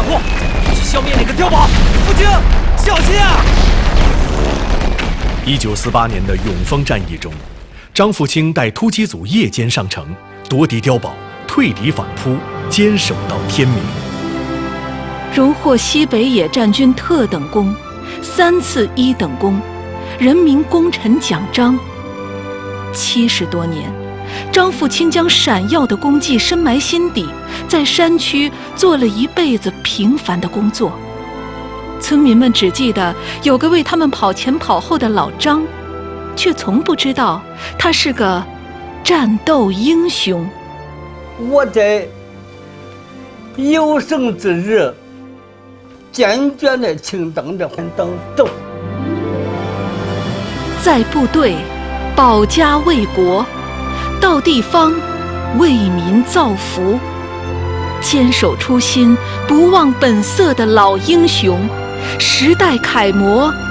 伙，去消灭那个碉堡！父亲，小心啊 ！1948年的永丰战役中，张富清带突击组夜间上城，夺敌碉堡，退敌反扑，坚守到天明。 荣获西北野战军特等功、3次1等功、人民功臣奖章。70多年，张富清将闪耀的功绩深埋心底，在山区做了一辈子平凡的工作。村民们只记得有个为他们跑前跑后的老张，却从不知道他是个战斗英雄。 我在有生之日坚决的请等着等走。 在部队保家卫国，到地方为民造福，坚守初心不忘本色的老英雄，时代楷模，